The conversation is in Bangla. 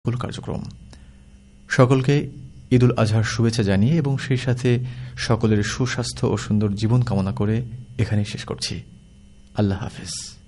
কার্যক্রম। সকলকে ঈদুল আজহার শুভেচ্ছা জানিয়ে এবং সেই সাথে সকলের সুস্বাস্থ্য ও সুন্দর জীবন কামনা করে এখানেই শেষ করছি। আল্লাহ হাফেজ।